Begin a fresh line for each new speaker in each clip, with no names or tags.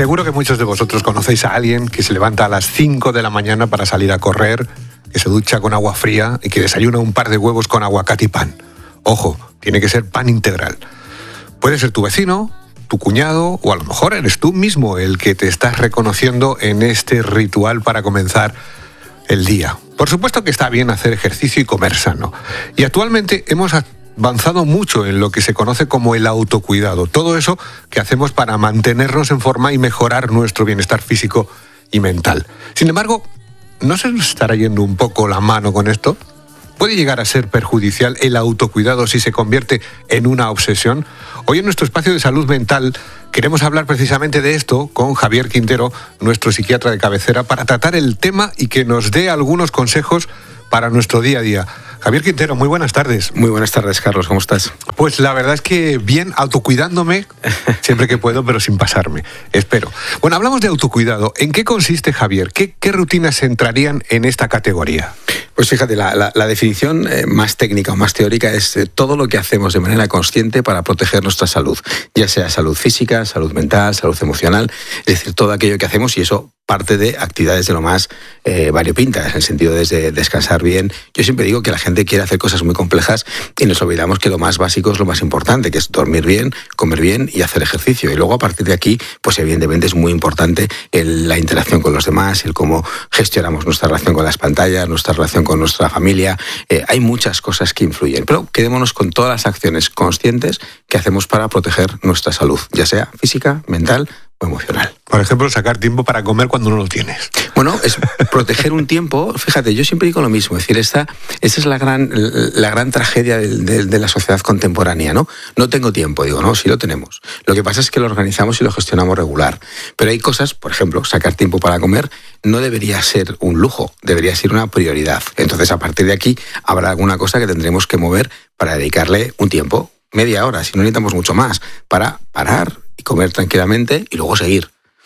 Seguro que muchos de vosotros conocéis a alguien que se levanta a las 5 de la mañana para salir a correr, que se ducha con agua fría y que desayuna un par de huevos con aguacate y pan. Ojo, tiene que ser pan integral. Puede ser tu vecino, tu cuñado, o a lo mejor eres tú mismo el que te estás reconociendo en este ritual para comenzar el día. Por supuesto que está bien hacer ejercicio y comer sano. Y actualmente hemos avanzado mucho en lo que se conoce como el autocuidado. Todo eso que hacemos para mantenernos en forma y mejorar nuestro bienestar físico y mental. Sin embargo, ¿no se nos estará yendo un poco la mano con esto? ¿Puede llegar a ser perjudicial el autocuidado si se convierte en una obsesión? Hoy en nuestro espacio de salud mental queremos hablar precisamente de esto con Javier Quintero, nuestro psiquiatra de cabecera, para tratar el tema y que nos dé algunos consejos para nuestro día a día. Javier Quintero, muy buenas tardes.
Muy buenas tardes, Carlos, ¿cómo estás?
Pues la verdad es que bien, autocuidándome siempre que puedo, pero sin pasarme, espero. Bueno, hablamos de autocuidado. ¿En qué consiste, Javier? ¿Qué rutinas entrarían en esta categoría?
Pues fíjate, la definición más técnica o más teórica es todo lo que hacemos de manera consciente para proteger nuestra salud, ya sea salud física, salud mental, salud emocional, es decir, todo aquello que hacemos, y eso parte de actividades de lo más variopintas, en el sentido de descansar bien. Yo siempre digo que la gente quiere hacer cosas muy complejas y nos olvidamos que lo más básico es lo más importante, que es dormir bien, comer bien y hacer ejercicio. Y luego, a partir de aquí, pues evidentemente es muy importante la interacción con los demás, el cómo gestionamos nuestra relación con las pantallas, nuestra relación con nuestra familia. Hay muchas cosas que influyen, pero quedémonos con todas las acciones conscientes que hacemos para proteger nuestra salud, ya sea física, mental o emocional.
Por ejemplo, sacar tiempo para comer cuando no lo tienes.
Bueno, es proteger un tiempo. Fíjate, yo siempre digo lo mismo. Es decir, esta es la gran tragedia de la sociedad contemporánea, ¿no? No tengo tiempo, digo, no, sí lo tenemos. Lo que pasa es que lo organizamos y lo gestionamos regular. Pero hay cosas, por ejemplo, sacar tiempo para comer no debería ser un lujo, debería ser una prioridad. Entonces, a partir de aquí, habrá alguna cosa que tendremos que mover para dedicarle un tiempo, media hora, si no necesitamos mucho más, para parar y comer tranquilamente y luego seguir.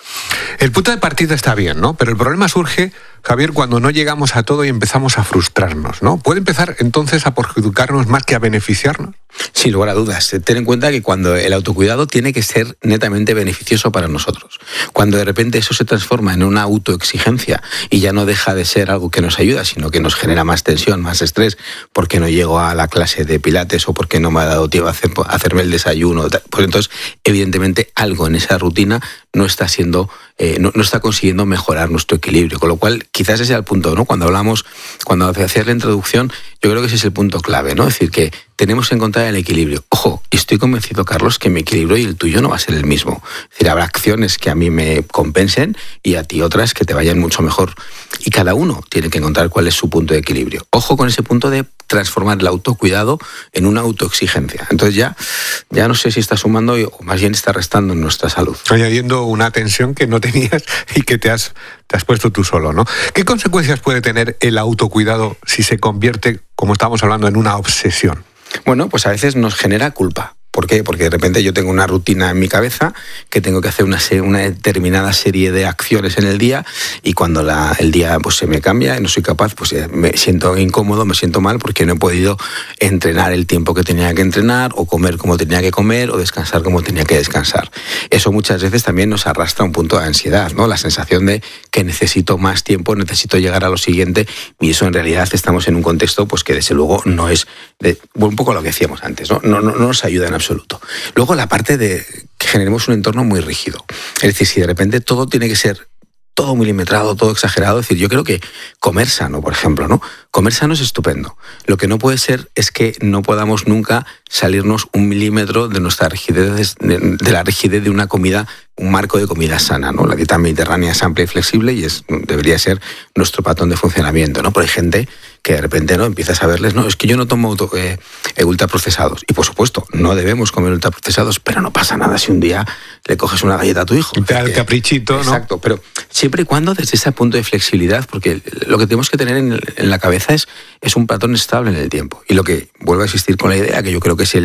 El punto de partida está bien, ¿no? Pero el problema surge, Javier, cuando no llegamos a todo y empezamos a frustrarnos, ¿no? ¿Puede empezar entonces a perjudicarnos más que a beneficiarnos?
Sin lugar a dudas. Ten en cuenta que cuando el autocuidado tiene que ser netamente beneficioso para nosotros. Cuando de repente eso se transforma en una autoexigencia y ya no deja de ser algo que nos ayuda, sino que nos genera más tensión, más estrés, porque no llego a la clase de pilates o porque no me ha dado tiempo a hacerme el desayuno, pues entonces evidentemente algo en esa rutina no está siendo, no está consiguiendo mejorar nuestro equilibrio. Con lo cual quizás ese es el punto, ¿no? Cuando hacías la introducción, yo creo que ese es el punto clave, ¿no? Es decir, que tenemos que encontrar el equilibrio. Ojo, estoy convencido, Carlos, que mi equilibrio y el tuyo no va a ser el mismo. Es decir, habrá acciones que a mí me compensen y a ti otras que te vayan mucho mejor. Y cada uno tiene que encontrar cuál es su punto de equilibrio. Ojo con ese punto de transformar el autocuidado en una autoexigencia. Entonces ya no sé si está sumando o más bien está restando en nuestra salud.
Añadiendo una tensión que no tenías y que te has puesto tú solo, ¿no? ¿Qué consecuencias puede tener el autocuidado si se convierte, como estamos hablando, en una obsesión?
Bueno, pues a veces nos genera culpa. ¿Por qué? Porque de repente yo tengo una rutina en mi cabeza que tengo que hacer una determinada serie de acciones en el día y cuando el día pues se me cambia y no soy capaz, pues me siento incómodo, me siento mal porque no he podido entrenar el tiempo que tenía que entrenar o comer como tenía que comer o descansar como tenía que descansar. Eso muchas veces también nos arrastra a un punto de ansiedad, ¿no? La sensación de que necesito más tiempo, necesito llegar a lo siguiente y eso en realidad estamos en un contexto pues que desde luego no es un poco lo que decíamos antes, ¿no? No nos ayuda en absoluto. Luego la parte de que generemos un entorno muy rígido. Es decir, si de repente todo tiene que ser todo milimetrado, todo exagerado, es decir, yo creo que comer sano, por ejemplo, ¿no? Comer sano es estupendo. Lo que no puede ser es que no podamos nunca salirnos un milímetro de nuestra rigidez, de la rigidez de una comida, un marco de comida sana, ¿no? La dieta mediterránea es amplia y flexible y debería ser nuestro patrón de funcionamiento, ¿no? Pero hay gente que de repente no empiezas a verles, no, es que yo no tomo ultraprocesados. Y por supuesto, no debemos comer ultraprocesados, pero no pasa nada si un día le coges una galleta a tu hijo.
Te da el caprichito, ¿no?
Exacto, pero siempre y cuando desde ese punto de flexibilidad, porque lo que tenemos que tener en la cabeza es un patrón estable en el tiempo. Y lo que vuelvo a insistir con la idea, que yo creo que es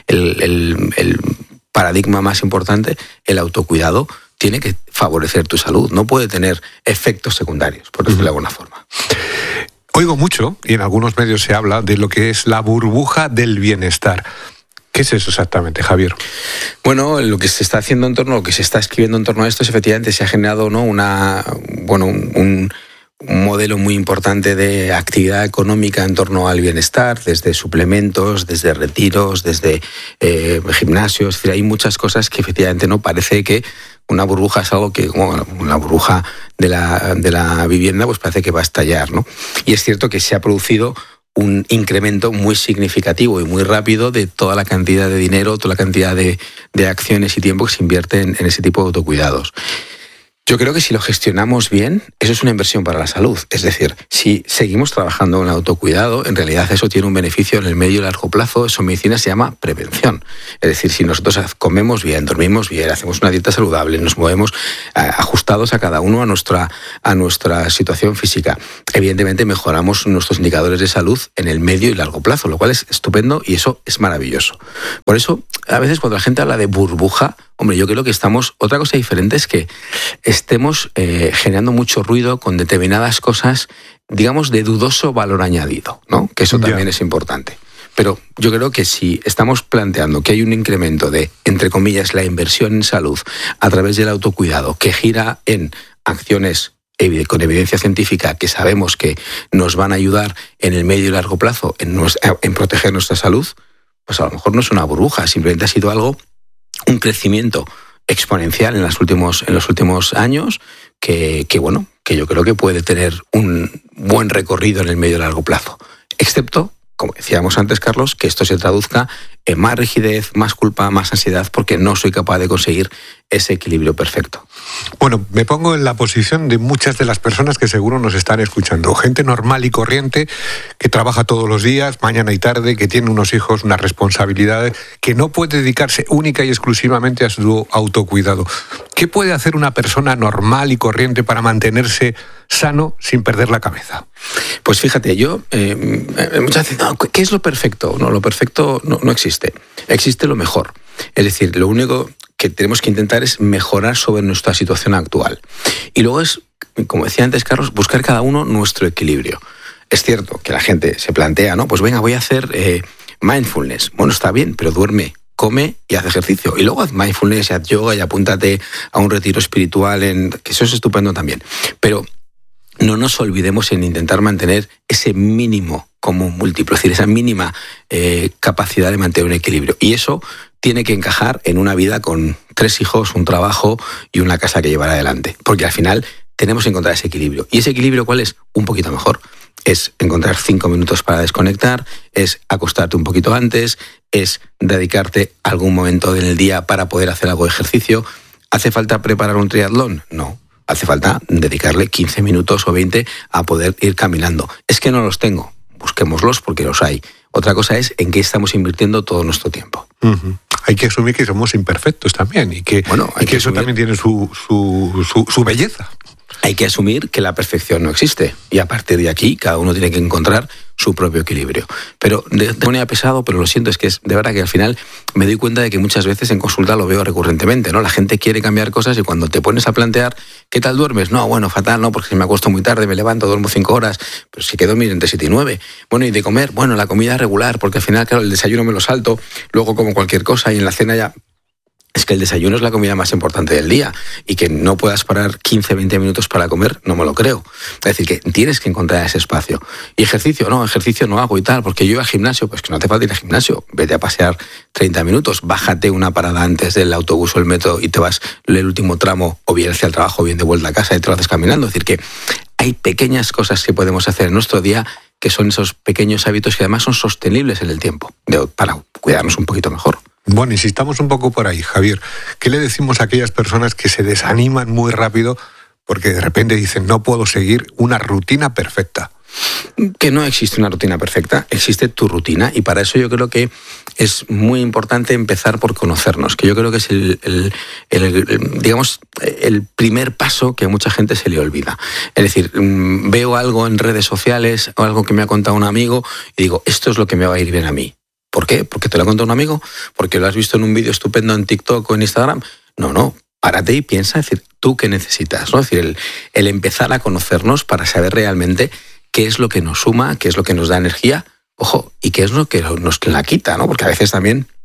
el paradigma más importante, el autocuidado tiene que favorecer tu salud, no puede tener efectos secundarios, por decirlo de alguna forma.
Oigo mucho, y en algunos medios se habla, de lo que es la burbuja del bienestar. ¿Qué es eso exactamente, Javier?
Bueno, lo que se está haciendo lo que se está escribiendo en torno a esto es efectivamente se ha generado, ¿no?, un modelo muy importante de actividad económica en torno al bienestar, desde suplementos, desde retiros, desde gimnasios. Es decir, hay muchas cosas que efectivamente no parece que una burbuja es algo que, como la burbuja de la vivienda, pues parece que va a estallar, ¿no? Y es cierto que se ha producido un incremento muy significativo y muy rápido de toda la cantidad de dinero, toda la cantidad de acciones y tiempo que se invierte en ese tipo de autocuidados. Yo creo que si lo gestionamos bien, eso es una inversión para la salud. Es decir, si seguimos trabajando en el autocuidado, en realidad eso tiene un beneficio en el medio y largo plazo. Eso en medicina se llama prevención. Es decir, si nosotros comemos bien, dormimos bien, hacemos una dieta saludable, nos movemos ajustados a cada uno a nuestra situación física, evidentemente mejoramos nuestros indicadores de salud en el medio y largo plazo, lo cual es estupendo y eso es maravilloso. Por eso, a veces cuando la gente habla de burbuja, hombre, yo creo que otra cosa diferente es que estemos generando mucho ruido con determinadas cosas, digamos, de dudoso valor añadido, ¿no? Que eso también es importante. Pero yo creo que si estamos planteando que hay un incremento de, entre comillas, la inversión en salud a través del autocuidado que gira en acciones con evidencia científica que sabemos que nos van a ayudar en el medio y largo plazo en proteger nuestra salud, pues a lo mejor no es una burbuja, simplemente ha sido un crecimiento exponencial en los últimos años que yo creo que puede tener un buen recorrido en el medio y largo plazo, excepto, como decíamos antes, Carlos, que esto se traduzca en más rigidez, más culpa, más ansiedad, porque no soy capaz de conseguir ese equilibrio perfecto.
Bueno, me pongo en la posición de muchas de las personas que seguro nos están escuchando. Gente normal y corriente, que trabaja todos los días, mañana y tarde, que tiene unos hijos, unas responsabilidades, que no puede dedicarse única y exclusivamente a su autocuidado. ¿Qué puede hacer una persona normal y corriente para mantenerse sano sin perder la cabeza?
Pues fíjate, muchas veces, ¿qué es lo perfecto? No, lo perfecto no existe. Existe lo mejor. Es decir, lo único que tenemos que intentar es mejorar sobre nuestra situación actual. Y luego es, como decía antes Carlos, buscar cada uno nuestro equilibrio. Es cierto que la gente se plantea, ¿no? Pues venga, voy a hacer mindfulness. Bueno, está bien, pero duerme, come y haz ejercicio. Y luego haz mindfulness, haz yoga y apúntate a un retiro espiritual, que eso es estupendo también. Pero no nos olvidemos en intentar mantener ese mínimo común múltiplo, es decir, esa mínima capacidad de mantener un equilibrio. Y eso tiene que encajar en una vida con 3 hijos, un trabajo y una casa que llevar adelante. Porque al final tenemos que encontrar ese equilibrio. ¿Y ese equilibrio cuál es? Un poquito mejor. Es encontrar 5 minutos para desconectar, es acostarte un poquito antes, es dedicarte algún momento en el día para poder hacer algo de ejercicio. ¿Hace falta preparar un triatlón? No. Hace falta dedicarle 15 minutos o 20 a poder ir caminando. Es que no los tengo. Busquémoslos porque los hay. Otra cosa es en qué estamos invirtiendo todo nuestro tiempo.
Uh-huh. Hay que asumir que somos imperfectos también y que eso también tiene su belleza.
Hay que asumir que la perfección no existe y a partir de aquí cada uno tiene que encontrar su propio equilibrio. Pero de manera pesado, pero lo siento, es que es de verdad que al final me doy cuenta de que muchas veces en consulta lo veo recurrentemente, ¿no? La gente quiere cambiar cosas y cuando te pones a plantear ¿qué tal duermes? No, bueno, fatal, no, porque me acuesto muy tarde, me levanto, duermo 5 horas, pero si que dormir entre 7 y 9. Bueno, y de comer, bueno, la comida regular, porque al final, claro, el desayuno me lo salto, luego como cualquier cosa y en la cena ya... Es que el desayuno es la comida más importante del día y que no puedas parar 15-20 minutos para comer, no me lo creo. Es decir, que tienes que encontrar ese espacio. Y ejercicio no hago y tal, porque yo iba al gimnasio, pues que no te falta ir al gimnasio. Vete a pasear 30 minutos, bájate una parada antes del autobús o el metro y te vas el último tramo o bien hacia el trabajo o bien de vuelta a casa y te lo haces caminando. Es decir, que hay pequeñas cosas que podemos hacer en nuestro día que son esos pequeños hábitos que además son sostenibles en el tiempo para cuidarnos un poquito mejor.
Bueno, y si estamos un poco por ahí, Javier, ¿qué le decimos a aquellas personas que se desaniman muy rápido porque de repente dicen no puedo seguir una rutina perfecta?
Que no existe una rutina perfecta, existe tu rutina y para eso yo creo que es muy importante empezar por conocernos, que yo creo que es el primer paso que a mucha gente se le olvida. Es decir, veo algo en redes sociales o algo que me ha contado un amigo y digo, esto es lo que me va a ir bien a mí. ¿Por qué? ¿Porque te lo ha contado un amigo? ¿Porque lo has visto en un vídeo estupendo en TikTok o en Instagram? No, párate y piensa, es decir, ¿tú qué necesitas? ¿No? Es decir, el empezar a conocernos para saber realmente qué es lo que nos suma, qué es lo que nos da energía, ojo, y qué es lo que nos la quita, ¿no? Porque a veces también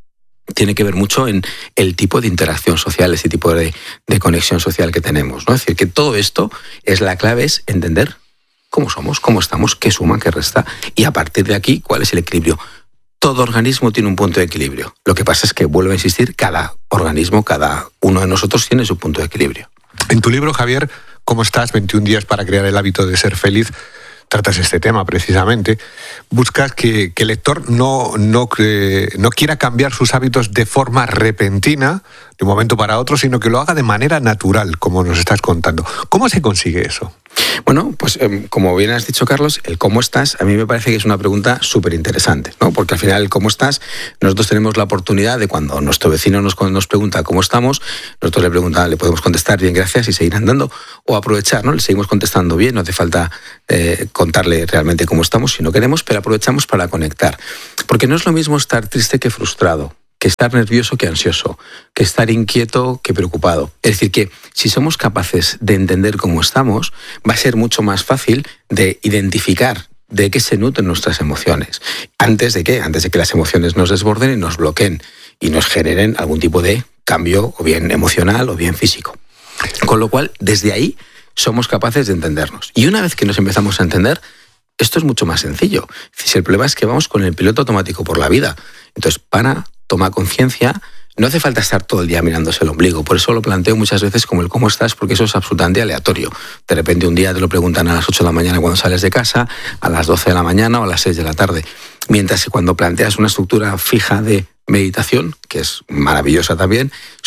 tiene que ver mucho en el tipo de interacción social, ese tipo de conexión social que tenemos, ¿no? Es decir, que todo esto la clave es entender cómo somos, cómo estamos, qué suma, qué resta, y a partir de aquí, cuál es el equilibrio. Todo organismo tiene un punto de equilibrio. Lo que pasa es que, vuelvo a insistir, cada organismo, cada uno de nosotros tiene su punto de equilibrio.
En tu libro, Javier, ¿Cómo estás? 21 días para crear el hábito de ser feliz, tratas este tema precisamente. Buscas que el lector no quiera cambiar sus hábitos de forma repentina, de un momento para otro, sino que lo haga de manera natural, como nos estás contando. ¿Cómo se consigue eso?
Bueno, pues como bien has dicho, Carlos, el cómo estás a mí me parece que es una pregunta súper interesante, ¿no? Porque al final el cómo estás, nosotros tenemos la oportunidad de cuando nuestro vecino nos pregunta cómo estamos, nosotros le podemos contestar bien, gracias, y seguir andando, o aprovechar, ¿no? Le seguimos contestando bien, no hace falta contarle realmente cómo estamos si no queremos, pero aprovechamos para conectar. Porque no es lo mismo estar triste que frustrado, que estar nervioso que ansioso, que estar inquieto que preocupado. Es decir, que si somos capaces de entender cómo estamos, va a ser mucho más fácil de identificar de qué se nutren nuestras emociones. ¿Antes de qué? Antes de que las emociones nos desborden y nos bloqueen y nos generen algún tipo de cambio, o bien emocional o bien físico. Con lo cual, desde ahí somos capaces de entendernos. Y una vez que nos empezamos a entender, esto es mucho más sencillo. Si el problema es que vamos con el piloto automático por la vida. Entonces, toma conciencia, no hace falta estar todo el día mirándose el ombligo. Por eso lo planteo muchas veces como el cómo estás, porque eso es absolutamente aleatorio. De repente un día te lo preguntan a las 8 de la mañana cuando sales de casa, a las 12 de la mañana o a las 6 de la tarde. Mientras que cuando planteas una estructura fija de meditación, que es maravillosa también,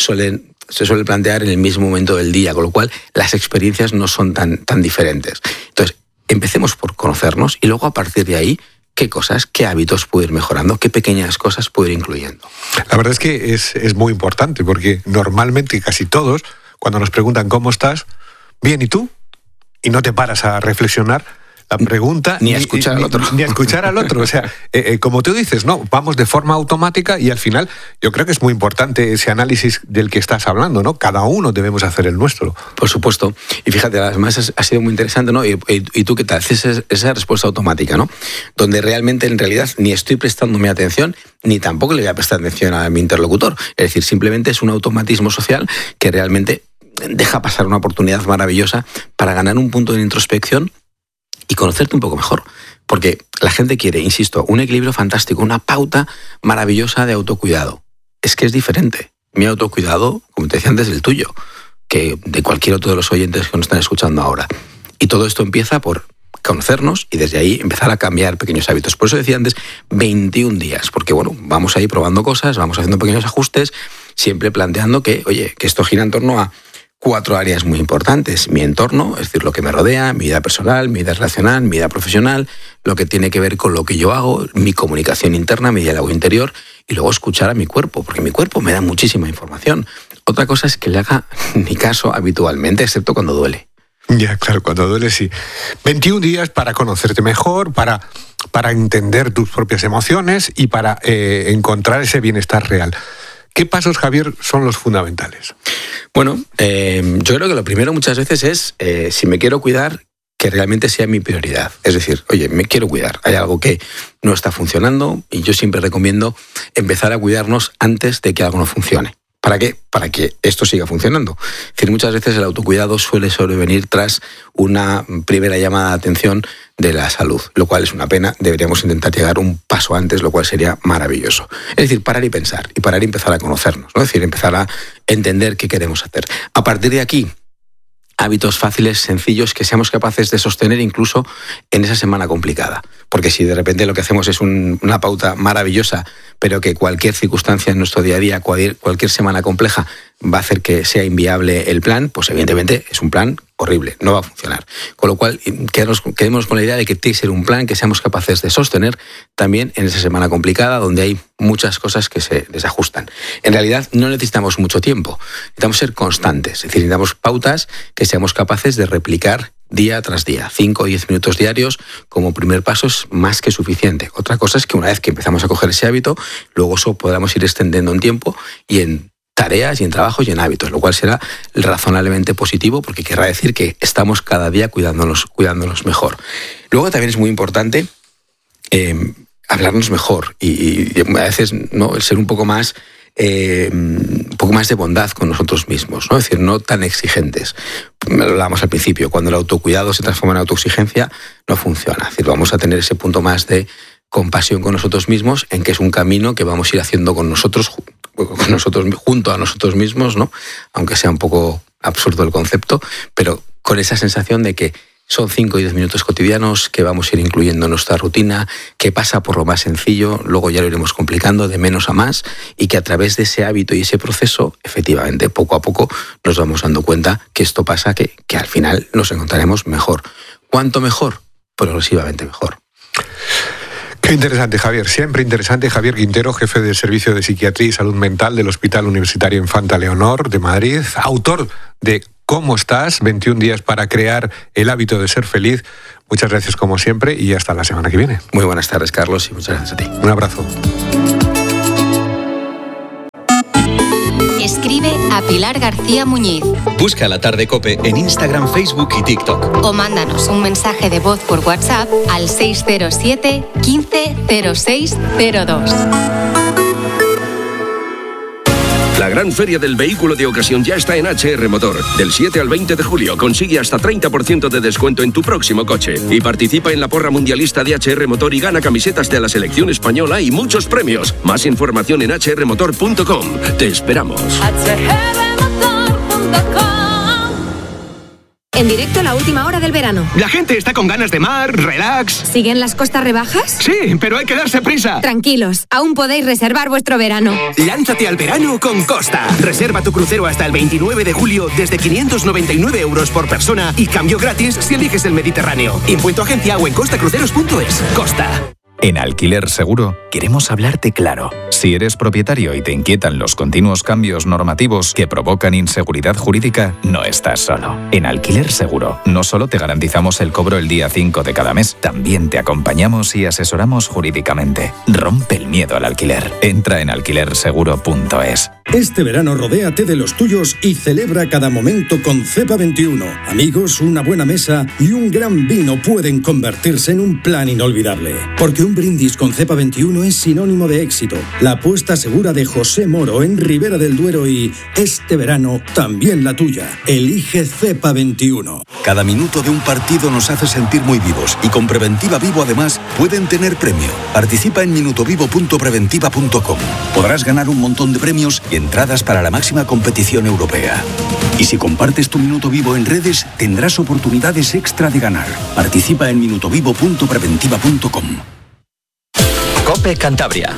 se suele plantear en el mismo momento del día, con lo cual las experiencias no son tan diferentes. Entonces, empecemos por conocernos y luego a partir de ahí, qué cosas, qué hábitos puedo ir mejorando, qué pequeñas cosas puedo ir incluyendo.
La verdad es que es muy importante, porque normalmente casi todos, cuando nos preguntan cómo estás, bien, ¿y tú? Y no te paras a reflexionar la pregunta
ni a escuchar al otro.
Ni a escuchar al otro. O sea, como tú dices, no, vamos de forma automática y al final yo creo que es muy importante ese análisis del que estás hablando, ¿no? Cada uno debemos hacer el nuestro.
Por supuesto. Y fíjate, además ha sido muy interesante, ¿no? Y tú, ¿qué tal? Esa respuesta automática, ¿no? Donde realmente, en realidad, ni estoy prestándome atención, ni tampoco le voy a prestar atención a mi interlocutor. Es decir, simplemente es un automatismo social que realmente deja pasar una oportunidad maravillosa para ganar un punto de introspección y conocerte un poco mejor. Porque la gente quiere, insisto, un equilibrio fantástico, una pauta maravillosa de autocuidado. Es que es diferente. Mi autocuidado, como te decía antes, es el tuyo, que de cualquier otro de los oyentes que nos están escuchando ahora. Y todo esto empieza por conocernos y desde ahí empezar a cambiar pequeños hábitos. Por eso decía antes 21 días, porque bueno, vamos a ir probando cosas, vamos haciendo pequeños ajustes, siempre planteando que, oye, que esto gira en torno a 4 áreas muy importantes. Mi entorno, es decir, lo que me rodea, mi vida personal, mi vida relacional, mi vida profesional, lo que tiene que ver con lo que yo hago, mi comunicación interna, mi diálogo interior, y luego escuchar a mi cuerpo, porque mi cuerpo me da muchísima información. Otra cosa es que le haga ni caso habitualmente, excepto cuando duele.
Ya, claro, cuando duele sí. 21 días para conocerte mejor, para entender tus propias emociones y para encontrar ese bienestar real. ¿Qué pasos, Javier, son los fundamentales?
Bueno, yo creo que lo primero muchas veces es, si me quiero cuidar, que realmente sea mi prioridad. Es decir, oye, me quiero cuidar. Hay algo que no está funcionando y yo siempre recomiendo empezar a cuidarnos antes de que algo no funcione. ¿Para qué? Para que esto siga funcionando. Es decir, muchas veces el autocuidado suele sobrevenir tras una primera llamada de atención de la salud, lo cual es una pena. Deberíamos intentar llegar un paso antes, lo cual sería maravilloso. Es decir, parar y pensar, y parar y empezar a conocernos, ¿no? Es decir, empezar a entender qué queremos hacer. A partir de aquí, hábitos fáciles, sencillos, que seamos capaces de sostener incluso en esa semana complicada. Porque si de repente lo que hacemos es una pauta maravillosa, pero que cualquier circunstancia en nuestro día a día, cualquier semana compleja, va a hacer que sea inviable el plan, pues evidentemente es un plan horrible, no va a funcionar. Con lo cual, quedémonos con la idea de que tiene que ser un plan que seamos capaces de sostener también en esa semana complicada, donde hay muchas cosas que se desajustan. En realidad, no necesitamos mucho tiempo, necesitamos ser constantes, es decir, necesitamos pautas que seamos capaces de replicar día tras día. 5 o 10 minutos diarios como primer paso es más que suficiente. Otra cosa es que una vez que empezamos a coger ese hábito, luego eso podamos ir extendiendo en tiempo y en tareas y en trabajos y en hábitos, lo cual será razonablemente positivo porque querrá decir que estamos cada día cuidándonos mejor. Luego también es muy importante hablarnos mejor y a veces, ¿no?, el ser un poco más un poco más de bondad con nosotros mismos, ¿no? Es decir, no tan exigentes. Lo hablábamos al principio, cuando el autocuidado se transforma en autoexigencia, no funciona. Es decir, vamos a tener ese punto más de compasión con nosotros mismos, en que es un camino que vamos a ir haciendo con nosotros, junto a nosotros mismos, ¿no? Aunque sea un poco absurdo el concepto, pero con esa sensación de que son 5 y 10 minutos cotidianos que vamos a ir incluyendo en nuestra rutina, que pasa por lo más sencillo, luego ya lo iremos complicando de menos a más, y que a través de ese hábito y ese proceso, efectivamente, poco a poco nos vamos dando cuenta que esto pasa, que al final nos encontraremos mejor. ¿Cuánto mejor? Progresivamente mejor.
Qué interesante, Javier. Siempre interesante. Javier Quintero, jefe del Servicio de Psiquiatría y Salud Mental del Hospital Universitario Infanta Leonor de Madrid, autor de ¿Cómo estás? 21 días para crear el hábito de ser feliz. Muchas gracias como siempre y hasta la semana que viene.
Muy buenas tardes, Carlos, y muchas gracias a ti.
Un abrazo.
Escribe a Pilar García Muñiz.
Busca La Tarde COPE en Instagram, Facebook y TikTok.
O mándanos un mensaje de voz por WhatsApp al 607 15 06 02.
La gran feria del vehículo de ocasión ya está en HR Motor. Del 7 al 20 de julio consigue hasta 30% de descuento en tu próximo coche. Y participa en la porra mundialista de HR Motor y gana camisetas de la selección española y muchos premios. Más información en hrmotor.com. Te esperamos.
En directo, la última hora del verano.
La gente está con ganas de mar, relax.
¿Siguen las costas rebajas?
Sí, pero hay que darse prisa.
Tranquilos, aún podéis reservar vuestro verano.
Lánzate al verano con Costa. Reserva tu crucero hasta el 29 de julio desde 599 euros por persona y cambio gratis si eliges el Mediterráneo. Impuesto agencia o en costacruceros.es. Costa.
En Alquiler Seguro queremos hablarte claro. Si eres propietario y te inquietan los continuos cambios normativos que provocan inseguridad jurídica, no estás solo. En Alquiler Seguro no solo te garantizamos el cobro el día 5 de cada mes, también te acompañamos y asesoramos jurídicamente. Rompe el miedo al alquiler. Entra en alquilerseguro.es.
Este verano rodéate de los tuyos y celebra cada momento con Cepa 21. Amigos, una buena mesa y un gran vino pueden convertirse en un plan inolvidable. Porque un brindis con Cepa 21 es sinónimo de éxito. La apuesta segura de José Moro en Ribera del Duero y este verano también la tuya. Elige Cepa 21.
Cada minuto de un partido nos hace sentir muy vivos y con Preventiva Vivo además pueden tener premio. Participa en minutovivo.preventiva.com. Podrás ganar un montón de premios y entradas para la máxima competición europea. Y si compartes tu Minuto Vivo en redes, tendrás oportunidades extra de ganar. Participa en minutovivo.preventiva.com.
COPE Cantabria.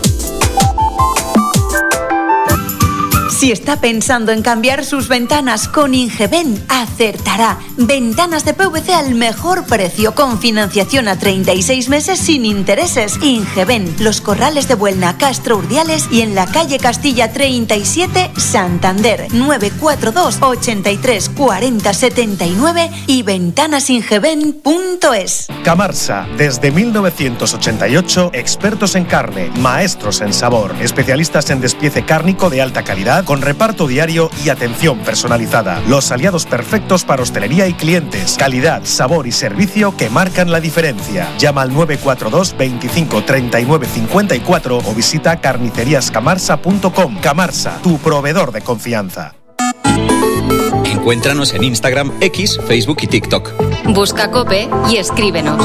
Si está pensando en cambiar sus ventanas con Ingeben, acertará. Ventanas de PVC al mejor precio, con financiación a 36 meses sin intereses. Ingeben, Los Corrales de Buelna, Castro Urdiales y en la calle Castilla 37, Santander. 942 83 40 79 y ventanasingeben.es.
Camarsa, desde 1988, expertos en carne, maestros en sabor, especialistas en despiece cárnico de alta calidad, con reparto diario y atención personalizada. Los aliados perfectos para hostelería y clientes. Calidad, sabor y servicio que marcan la diferencia. Llama al 942 25 39 54 o visita carniceriascamarsa.com. Camarsa, tu proveedor de confianza.
Encuéntranos en Instagram, X, Facebook y TikTok.
Busca COPE y escríbenos.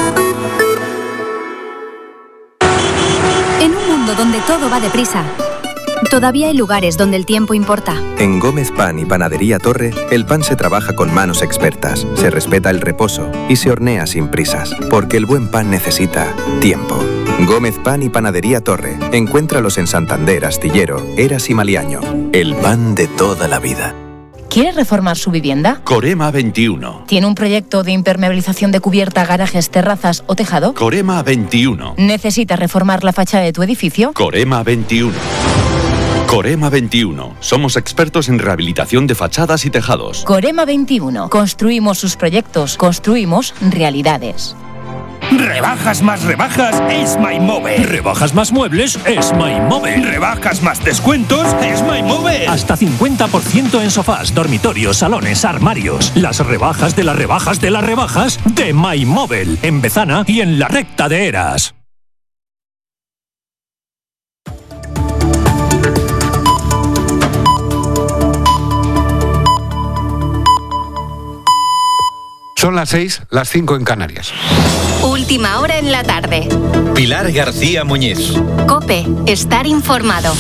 En un mundo donde todo va deprisa, todavía hay lugares donde el tiempo importa.
En Gómez Pan y Panadería Torre, el pan se trabaja con manos expertas, se respeta el reposo y se hornea sin prisas, porque el buen pan necesita tiempo. Gómez Pan y Panadería Torre. Encuéntralos en Santander, Astillero, Eras y Maliaño. El pan de toda la vida.
¿Quiere reformar su vivienda?
Corema 21.
¿Tiene un proyecto de impermeabilización de cubierta, garajes, terrazas o tejado?
Corema 21.
¿Necesita reformar la fachada de tu edificio?
Corema 21. Corema 21. Somos expertos en rehabilitación de fachadas y tejados.
Corema 21. Construimos sus proyectos. Construimos realidades.
Rebajas más rebajas es MyMóvil.
Rebajas más muebles es MyMóvil.
Rebajas más descuentos es MyMóvil.
Hasta 50% en sofás, dormitorios, salones, armarios. Las rebajas de las rebajas de las rebajas de MyMóvil. En Bezana y en la recta de Eras.
Son las 6, las 5 en Canarias.
Última hora en la tarde.
Pilar García Muñiz.
COPE, estar informado.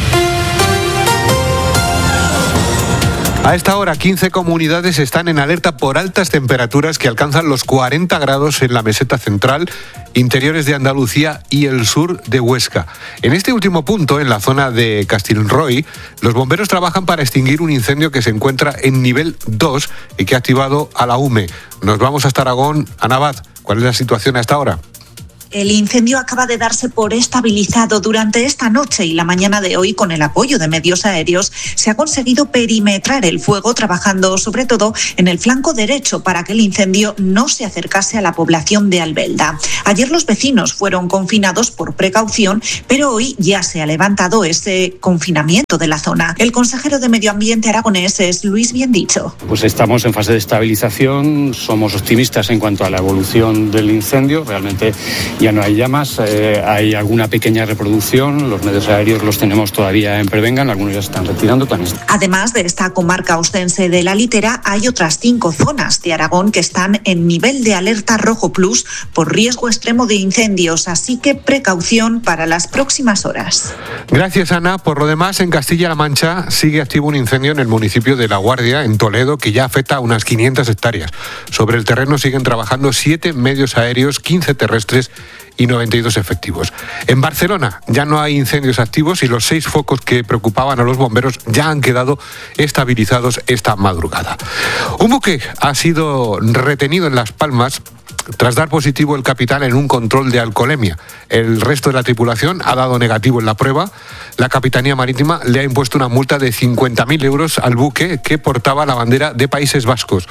A esta hora, 15 comunidades están en alerta por altas temperaturas que alcanzan los 40 grados en la meseta central, interiores de Andalucía y el sur de Huesca. En este último punto, en la zona de Castilroy, los bomberos trabajan para extinguir un incendio que se encuentra en nivel 2 y que ha activado a la UME. Nos vamos hasta Aragón. Ana Abad, ¿cuál es la situación a esta hora?
El incendio acaba de darse por estabilizado durante esta noche y la mañana de hoy. Con el apoyo de medios aéreos se ha conseguido perimetrar el fuego, trabajando sobre todo en el flanco derecho para que el incendio no se acercase a la población de Albelda. Ayer los vecinos fueron confinados por precaución, pero hoy ya se ha levantado ese confinamiento de la zona. El consejero de Medio Ambiente aragonés es Luis Biendicho.
Pues estamos en fase de estabilización, somos optimistas en cuanto a la evolución del incendio. Realmente ya no hay llamas, hay alguna pequeña reproducción, los medios aéreos los tenemos todavía en prevengan, algunos ya se están retirando también.
Además de esta comarca ostense de la Litera, hay otras 5 zonas de Aragón que están en nivel de alerta rojo plus por riesgo extremo de incendios, así que precaución para las próximas horas.
Gracias, Ana. Por lo demás, en Castilla-La Mancha sigue activo un incendio en el municipio de La Guardia, en Toledo, que ya afecta a unas 500 hectáreas. Sobre el terreno siguen trabajando 7 medios aéreos, 15 terrestres y 92 efectivos. En Barcelona ya no hay incendios activos y los 6 focos que preocupaban a los bomberos ya han quedado estabilizados esta madrugada. Un buque ha sido retenido en Las Palmas tras dar positivo el capitán en un control de alcoholemia. El resto de la tripulación ha dado negativo en la prueba. La Capitanía Marítima le ha impuesto una multa de 50.000 euros al buque que portaba la bandera de Países Bajos.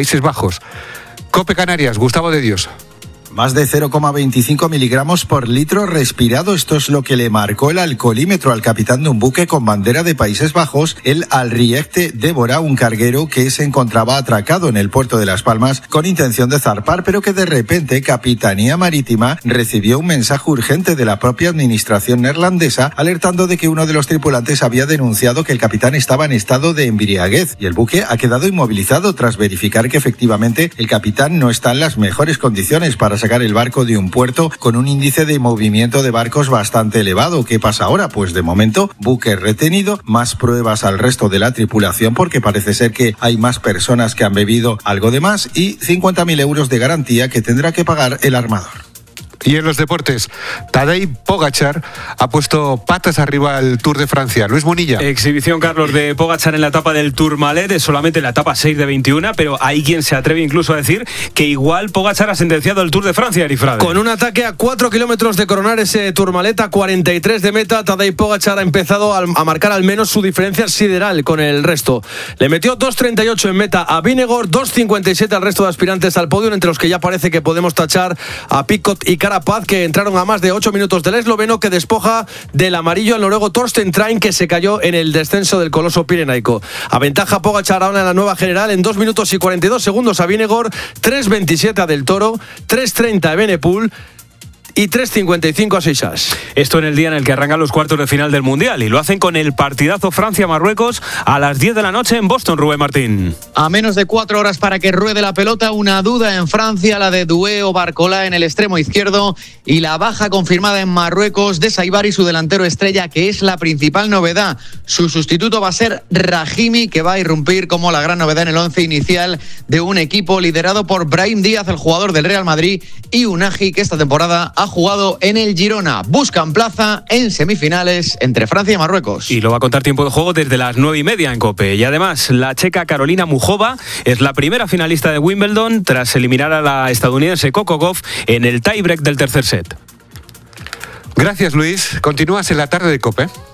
COPE Canarias, Gustavo de Dios.
Más de 0,25 miligramos por litro respirado. Esto es lo que le marcó el alcoholímetro al capitán de un buque con bandera de Países Bajos, el Alriecte Débora, un carguero que se encontraba atracado en el puerto de Las Palmas con intención de zarpar, pero que de repente Capitanía Marítima recibió un mensaje urgente de la propia administración neerlandesa alertando de que uno de los tripulantes había denunciado que el capitán estaba en estado de embriaguez y el buque ha quedado inmovilizado tras verificar que efectivamente el capitán no está en las mejores condiciones para sacar el barco de un puerto con un índice de movimiento de barcos bastante elevado. ¿Qué pasa ahora? Pues de momento, buque retenido, más pruebas al resto de la tripulación porque parece ser que hay más personas que han bebido algo de más y 50.000 euros de garantía que tendrá que pagar el armador.
Y en los deportes, Tadej Pogačar ha puesto patas arriba al Tour de Francia. Luis Monilla.
Exhibición, Carlos, de Pogačar en la etapa del Tourmalet, es solamente la etapa 6 de 21, pero hay quien se atreve incluso a decir que igual Pogačar ha sentenciado el Tour de Francia, Erifrade.
Con un ataque a 4 kilómetros de coronar ese Tourmalet, a 43 de meta, Tadej Pogačar ha empezado a marcar al menos su diferencia sideral con el resto. Le metió 2.38 en meta a Vingegaard, 2.57 al resto de aspirantes al podio, entre los que ya parece que podemos tachar a Picot y Carapaz, que entraron a más de 8 minutos del esloveno, que despoja del amarillo al noruego Torsten Train, que se cayó en el descenso del coloso pirenaico. Aventaja Pogačar ahora en la nueva general en 2 minutos y 42 segundos a Vingegaard, 3.27 a Del Toro, 3.30 a Evenepoel y 3.55 a Seixas.
Esto en el día en el que arrancan los cuartos de final del Mundial y lo hacen con el partidazo Francia-Marruecos a las 10 de la noche en Boston, Rubén Martín.
A menos de 4 horas para que ruede la pelota, una duda en Francia, la de Doué o Barcola en el extremo izquierdo y la baja confirmada en Marruecos de Saibari, su delantero estrella, que es la principal novedad. Su sustituto va a ser Rahimi, que va a irrumpir como la gran novedad en el 11 inicial de un equipo liderado por Brahim Díaz, el jugador del Real Madrid, y Unai, que esta temporada ha jugado en el Girona. Buscan plaza en semifinales entre Francia y Marruecos.
Y lo va a contar tiempo de juego desde las 9:30 en COPE. Y además, la checa Karolina Muchova es la primera finalista de Wimbledon tras eliminar a la estadounidense Coco Gauff en el tiebreak del tercer set.
Gracias, Luis. Continúas en la tarde de COPE.